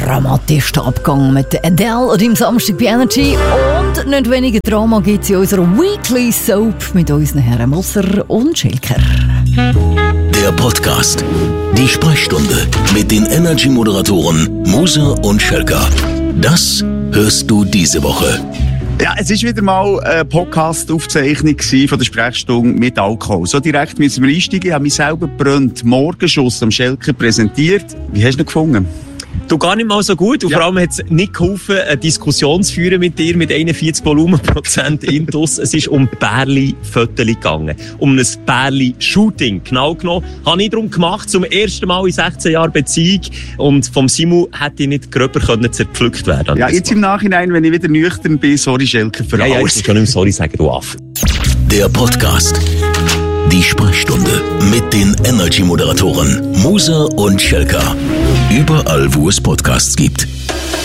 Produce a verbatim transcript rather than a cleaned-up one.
dramatischste Abgang mit der Adele an deinem Samstag bei Energy. Und nicht weniger Drama gibt es in unserer Weekly Soap mit unseren Herren Moser und Schilker. Der Podcast. Die Sprechstunde mit den Energy-Moderatoren Moser und Schilker. Das hörst du diese Woche. Ja, es war wieder mal eine Podcast-Aufzeichnung von der Sprechstunde mit Alkohol. So direkt müssen wir einsteigen. Ich habe mich selber brennt Morgenschuss am Schelker präsentiert. Wie hast du ihn gefunden? Du, gar nicht mal so gut. Und ja. Vor allem hat es nicht geholfen, eine Diskussion zu führen mit dir mit einundvierzig Volumenprozent Intus. Es ist um Bärli-Föteli gegangen. Um ein Bärli-Shooting. Genau genommen. Habe ich darum gemacht, zum ersten Mal in sechzehn Jahren Beziehung. Und vom Simu hätte ich nicht gröber können zerpflückt werden. Ja, jetzt im Nachhinein, wenn ich wieder nüchtern bin, sorry Schelker für ja, alles. Ja, ich kann nicht sorry sagen, du Affe. Der Podcast. Die Sprechstunde mit den Energy-Moderatoren Moser und Schilker. Überall, wo es Podcasts gibt.